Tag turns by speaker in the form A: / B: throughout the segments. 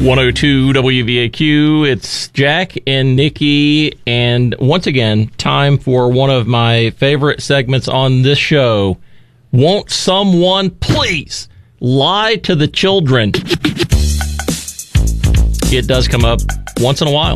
A: 102 WVAQ. It's Jack and Nikki, and once again, time for one of my favorite segments on this show. Won't someone please lie to the children? It does come up once in a while,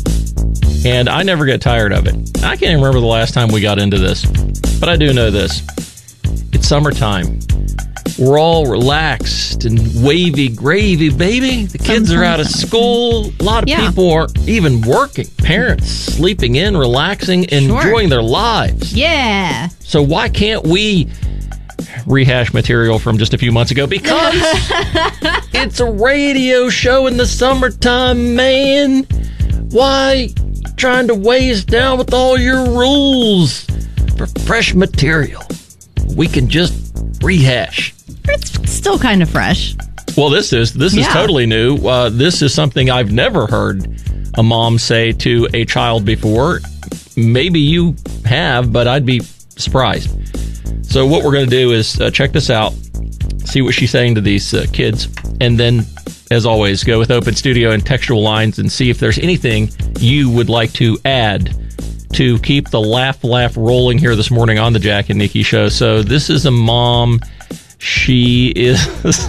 A: and I never get tired of it. I can't even remember the last time we got into this, but I do know this. It's summertime. We're all relaxed and wavy gravy, baby. The kids are out of school. A lot of people are even working. Parents sleeping in, relaxing, enjoying their lives.
B: Yeah.
A: So why can't we rehash material from just a few months ago? Because it's a radio show in the summertime, man. Why trying to weigh us down with all your rules? For fresh material, we can just rehash.
B: It's still kind of fresh.
A: Well, this is totally new. This is something I've never heard a mom say to a child before. Maybe you have, but I'd be surprised. So what we're going to do is check this out, see what she's saying to these kids, and then, as always, go with open studio and textual lines and see if there's anything you would like to add to keep the laugh rolling here this morning on the Jack and Nikki Show. So this is a mom. She is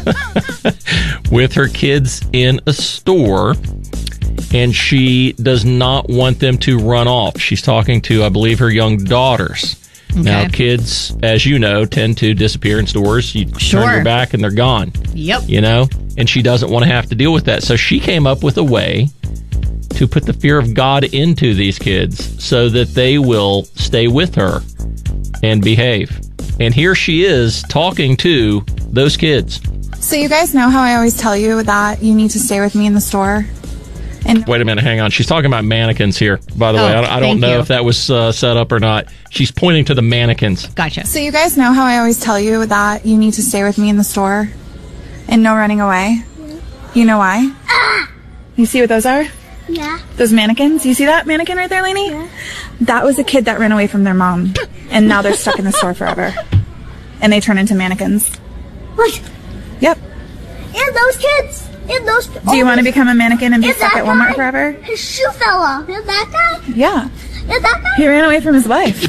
A: with her kids in a store, and she does not want them to run off. She's talking to, I believe, her young daughters. Okay. Now, kids, as you know, tend to disappear in stores. You turn your back and they're gone.
B: Yep.
A: You know? And she doesn't want to have to deal with that. So she came up with a way to put the fear of God into these kids so that they will stay with her and behave. And here she is talking to those kids.
C: So you guys know how I always tell you that you need to stay with me in the store? And
A: wait a minute, hang on. She's talking about mannequins here, by the way. I don't know if that was set up or not. She's pointing to the mannequins.
B: Gotcha.
C: So you guys know how I always tell you that you need to stay with me in the store and no running away? You know why? You see what those are?
D: Yeah.
C: Those mannequins? You see that mannequin right there, Lainey?
D: Yeah.
C: That was a kid that ran away from their mom, and now they're stuck in the store forever. And they turn into mannequins.
D: What?
C: Yep.
D: And those kids. And those.
C: Do you want to become a mannequin and be stuck at Walmart forever?
D: His shoe fell off. And that guy?
C: Yeah.
D: And that guy?
C: He ran away from his wife.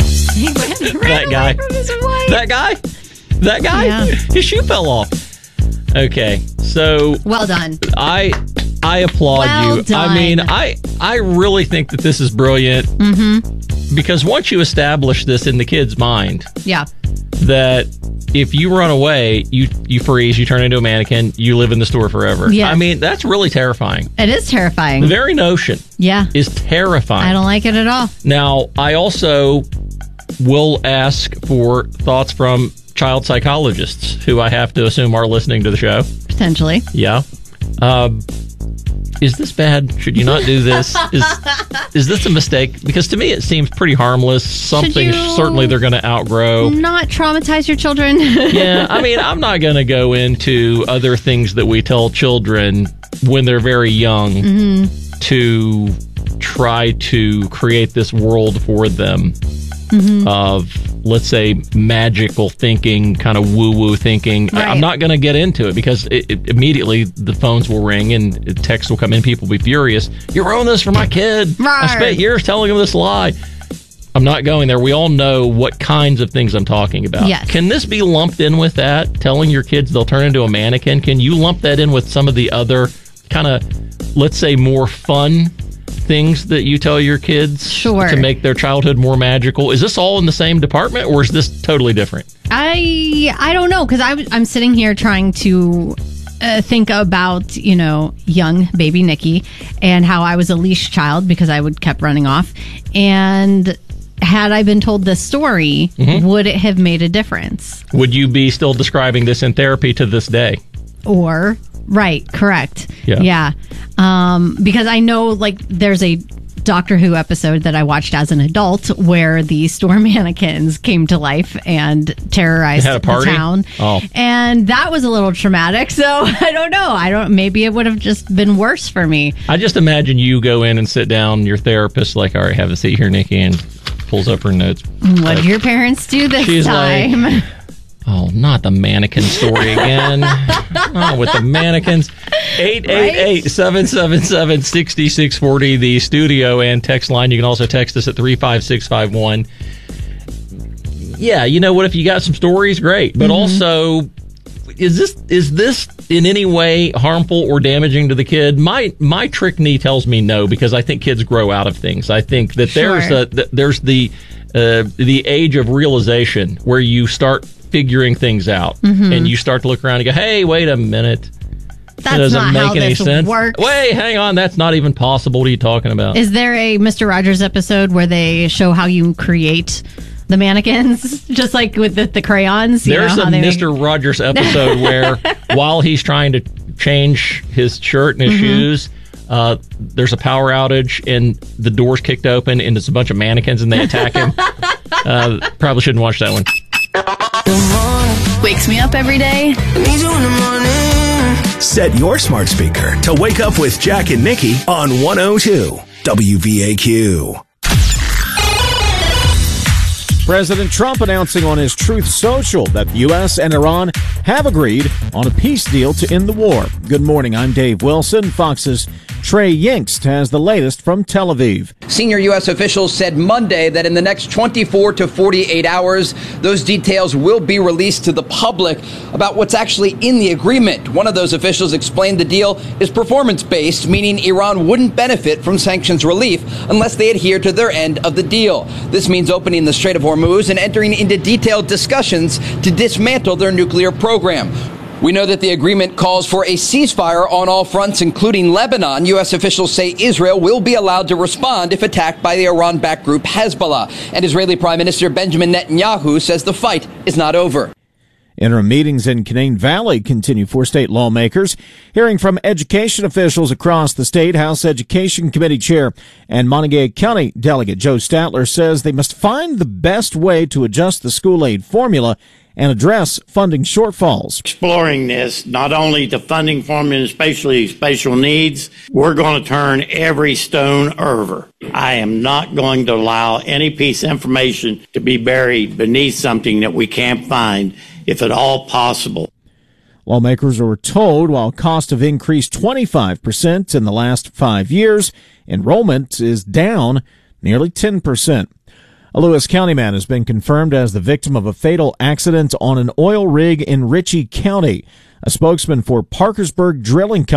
A: That guy. That guy? That guy?
B: Yeah.
A: His shoe fell off. Okay, so
B: well done.
A: I applaud you.
B: Done.
A: I mean, I really think that this is brilliant. Mm-hmm. Because once you establish this in the kid's mind, that if you run away, you freeze, you turn into a mannequin, you live in the store forever.
B: Yes.
A: I mean, that's really terrifying.
B: It is terrifying.
A: The very notion is terrifying.
B: I don't like it at all.
A: Now, I also will ask for thoughts from child psychologists who I have to assume are listening to the show.
B: Potentially.
A: Yeah. Is this bad? Should you not do this? Is this a mistake? Because to me it seems pretty harmless. Something certainly they're going to outgrow.
B: Not traumatize your children.
A: Yeah, I mean, I'm not going to go into other things that we tell children when they're very young to try to create this world for them of, let's say, magical thinking, kind of woo-woo thinking.
B: Right.
A: I'm not going to get into it because immediately the phones will ring and texts will come in. People will be furious. You ruined this for my kid.
B: Rawr.
A: I spent years telling him this lie. I'm not going there. We all know what kinds of things I'm talking about.
B: Yes.
A: Can this be lumped in with that? Telling your kids they'll turn into a mannequin? Can you lump that in with some of the other kind of, let's say, more fun things that you tell your kids to make their childhood more magical? Is this all in the same department, or is this totally different?
B: I don't know, because I'm sitting here trying to think about, young baby Nikki and how I was a leash child because I kept running off. And had I been told this story, would it have made a difference? Would
A: you be still describing this in therapy to this day?
B: Right, correct.
A: Yeah.
B: Because I know, there's a Doctor Who episode that I watched as an adult where the store mannequins came to life and terrorized the town.
A: Oh.
B: And that was a little traumatic. So I don't know. Maybe it would have just been worse for me.
A: I just imagine you go in and sit down, your therapist, all right, have a seat here, Nikki, and pulls up her notes.
B: What did your parents do this time?
A: Oh, not the mannequin story again. Oh, with the mannequins. 888-777-6640, the studio and text line. You can also text us at 35651. Yeah, you know what? If you got some stories, great. But also, is this in any way harmful or damaging to the kid? My trick knee tells me no, because I think kids grow out of things. I think that there's the age of realization where you start figuring things out, and you start to look around and go, hey, wait a minute.
B: That's
A: doesn't
B: not
A: make
B: how
A: any
B: this
A: sense.
B: works.
A: Wait, hang on. That's not even possible. What are you talking about?
B: Is there a Mr. Rogers episode where they show how you create the mannequins, just like with the crayons?
A: There's a Mr. Rogers episode where while he's trying to change his shirt and his shoes, there's a power outage and the door's kicked open and it's a bunch of mannequins and they attack him. Probably shouldn't watch that one.
E: Wakes me up every day.
F: Set your smart speaker to wake up with Jack and Nikki on 102 WVAQ.
G: President Trump announcing on his Truth Social that the U.S. and Iran have agreed on a peace deal to end the war. Good morning, I'm Dave Wilson. Fox's Trey Yingst has the latest from Tel Aviv.
H: Senior U.S. officials said Monday that in the next 24 to 48 hours, those details will be released to the public about what's actually in the agreement. One of those officials explained the deal is performance-based, meaning Iran wouldn't benefit from sanctions relief unless they adhere to their end of the deal. This means opening the Strait of Hormuz and entering into detailed discussions to dismantle their nuclear program. We know that the agreement calls for a ceasefire on all fronts, including Lebanon. U.S. officials say Israel will be allowed to respond if attacked by the Iran-backed group Hezbollah. And Israeli Prime Minister Benjamin Netanyahu says the fight is not over.
G: Interim meetings in Canaan Valley continue for state lawmakers. Hearing from education officials across the state, House Education Committee Chair and Montague County Delegate Joe Statler says they must find the best way to adjust the school aid formula and address funding shortfalls.
I: Exploring this, not only the funding formula, especially special needs, we're going to turn every stone over. I am not going to allow any piece of information to be buried beneath something that we can't find, if at all possible.
G: Lawmakers were told while costs have increased 25% in the last 5 years, enrollment is down nearly 10%. A Lewis County man has been confirmed as the victim of a fatal accident on an oil rig in Ritchie County. A spokesman for Parkersburg Drilling Company